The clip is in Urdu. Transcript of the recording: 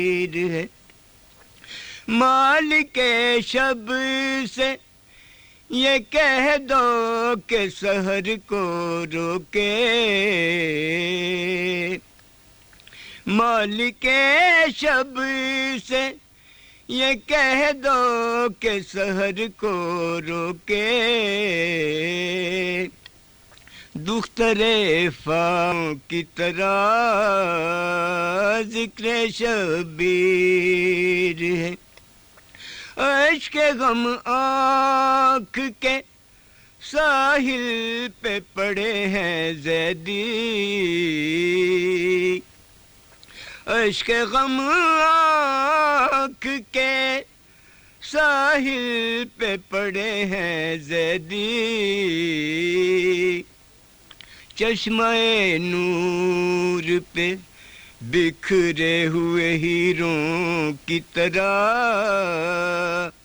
ہے مالک شب سے یہ کہہ دو کہ سحر کو روکے مالک شب سے یہ کہہ دو کہ سحر کو روکے دختر فام کی طرح ذکر شبیر ہے عشق غم آنکھ کے ساحل پہ پڑے ہیں زیدی عشق غم آنکھ کے ساحل پہ پڑے ہیں زیدی چشمہ نور پہ بکھرے ہوئے ہیروں کی طرح